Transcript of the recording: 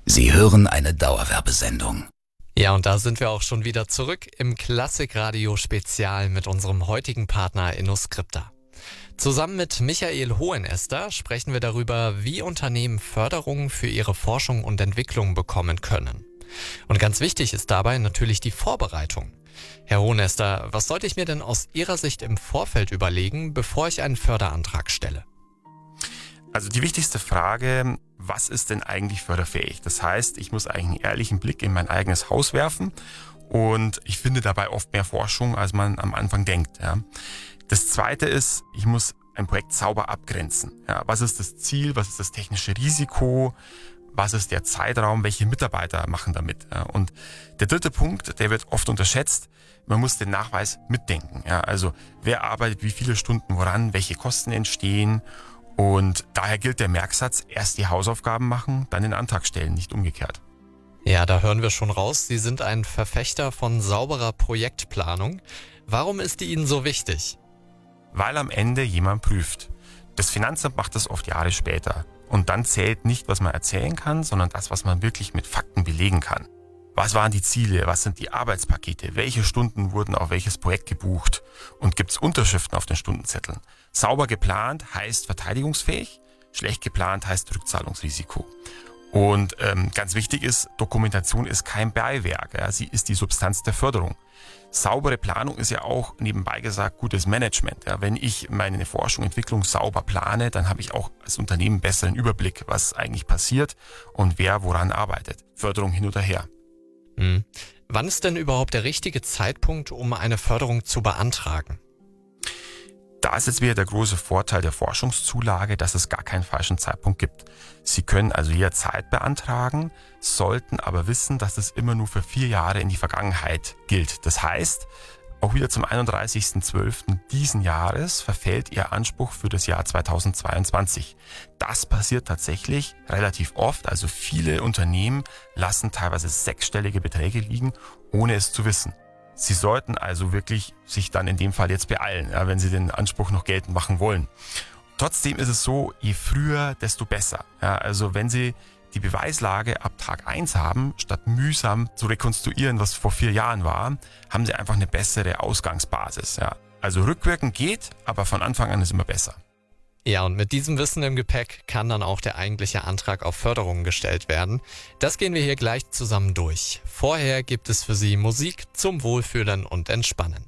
Sie hören eine Dauerwerbesendung. Ja, und da sind wir auch schon wieder zurück im Klassikradio-Spezial mit unserem heutigen Partner InnoScripta. Zusammen mit Michael Hohenester sprechen wir darüber, wie Unternehmen Förderungen für ihre Forschung und Entwicklung bekommen können. Und ganz wichtig ist dabei natürlich die Vorbereitung. Herr Hohenester, was sollte ich mir denn aus Ihrer Sicht im Vorfeld überlegen, bevor ich einen Förderantrag stelle? Also die wichtigste Frage, was ist denn eigentlich förderfähig? Das heißt, ich muss eigentlich einen ehrlichen Blick in mein eigenes Haus werfen und ich finde dabei oft mehr Forschung, als man am Anfang denkt. Ja. Das Zweite ist, ich muss ein Projekt sauber abgrenzen. Ja, was ist das Ziel? Was ist das technische Risiko? Was ist der Zeitraum? Welche Mitarbeiter machen damit? Ja, und der dritte Punkt, der wird oft unterschätzt, man muss den Nachweis mitdenken. Ja, also wer arbeitet wie viele Stunden woran, welche Kosten entstehen. Und daher gilt der Merksatz, erst die Hausaufgaben machen, dann den Antrag stellen, nicht umgekehrt. Ja, da hören wir schon raus, Sie sind ein Verfechter von sauberer Projektplanung. Warum ist die Ihnen so wichtig? Weil am Ende jemand prüft. Das Finanzamt macht das oft Jahre später. Und dann zählt nicht, was man erzählen kann, sondern das, was man wirklich mit Fakten belegen kann. Was waren die Ziele? Was sind die Arbeitspakete? Welche Stunden wurden auf welches Projekt gebucht? Und gibt es Unterschriften auf den Stundenzetteln? Sauber geplant heißt verteidigungsfähig, schlecht geplant heißt Rückzahlungsrisiko. Und ganz wichtig ist, Dokumentation ist kein Beiwerk, ja, sie ist die Substanz der Förderung. Saubere Planung ist ja auch nebenbei gesagt gutes Management. Ja. Wenn ich meine Forschung, Entwicklung sauber plane, dann habe ich auch als Unternehmen besseren Überblick, was eigentlich passiert und wer woran arbeitet. Förderung hin oder her. Wann ist denn überhaupt der richtige Zeitpunkt, um eine Förderung zu beantragen? Da ist jetzt wieder der große Vorteil der Forschungszulage, dass es gar keinen falschen Zeitpunkt gibt. Sie können also jederzeit beantragen, sollten aber wissen, dass es immer nur für 4 Jahre in die Vergangenheit gilt. Das heißt, auch wieder zum 31.12. diesen Jahres verfällt Ihr Anspruch für das Jahr 2022. Das passiert tatsächlich relativ oft, also viele Unternehmen lassen teilweise 6-stellige Beträge liegen, ohne es zu wissen. Sie sollten also wirklich sich dann in dem Fall jetzt beeilen, ja, wenn Sie den Anspruch noch geltend machen wollen. Trotzdem ist es so, je früher, desto besser. Ja, also wenn Sie die Beweislage ab Tag 1 haben, statt mühsam zu rekonstruieren, was vor 4 Jahren war, haben Sie einfach eine bessere Ausgangsbasis. Ja. Also rückwirkend geht, aber von Anfang an ist immer besser. Ja, und mit diesem Wissen im Gepäck kann dann auch der eigentliche Antrag auf Förderung gestellt werden. Das gehen wir hier gleich zusammen durch. Vorher gibt es für Sie Musik zum Wohlfühlen und Entspannen.